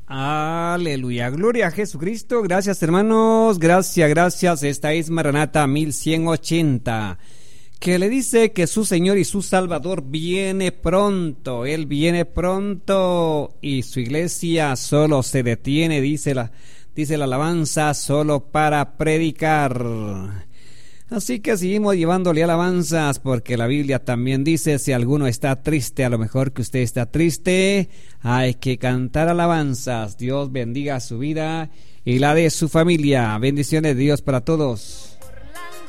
Aleluya, gloria a Jesucristo. Gracias, hermanos, gracias. Esta es Maranata 1180, que le dice que su Señor y su Salvador viene pronto. Él viene pronto y su iglesia solo se detiene, dice la alabanza, solo para predicar. Así que seguimos llevándole alabanzas, porque la Biblia también dice: si alguno está triste, a lo mejor que usted está triste, hay que cantar alabanzas. Dios bendiga su vida y la de su familia. Bendiciones de Dios para todos.